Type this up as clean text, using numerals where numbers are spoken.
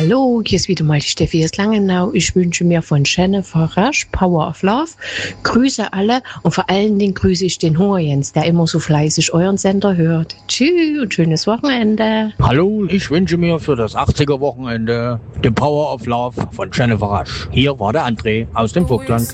Hallo, hier ist wieder mal die Steffi aus Langenau. Ich wünsche mir von Jennifer Rasch Power of Love. Grüße alle und vor allen Dingen grüße ich den Hunger Jens, der immer so fleißig euren Sender hört. Tschüss und schönes Wochenende. Hallo, ich wünsche mir für das 80er Wochenende den Power of Love von Jennifer Rasch. Hier war der André aus dem Vogtland.